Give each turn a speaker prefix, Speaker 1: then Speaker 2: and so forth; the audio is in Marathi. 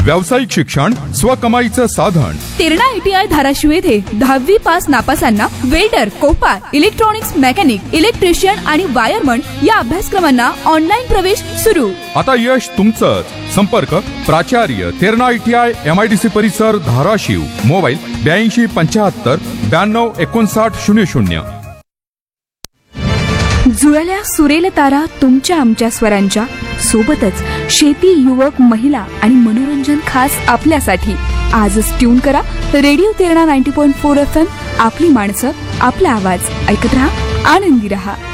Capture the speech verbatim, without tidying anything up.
Speaker 1: व्यावसायिक शिक्षण स्वकमाईचं साधन.
Speaker 2: तेरणा आयटीआय धाराशिव येथे दहावी pass नापासांना welder, Copa, electronics mechanic, electrician आणि वायरमन या अभ्यासक्रमांना ऑनलाईन प्रवेश सुरू.
Speaker 1: आता यश तुमचंच. संपर्क प्राचार्य तेरणा आयटीआय एमआयडीसी परिसर धाराशिव. मोबाईल ब्याऐंशी पंच्याहत्तर ब्याण्णव एकोणसाठ शून्य शून्य.
Speaker 2: जुळल्या सुरेल तारा तुमच्या आमच्या स्वरांच्या सोबतच शेती, युवक, महिला आणि मनोरंजन खास आपल्यासाठी. आजच ट्यून करा radio Terna ninety point four F M. आपली माणसं, आपला आवाज ऐकत रहा, आनंदी रहा.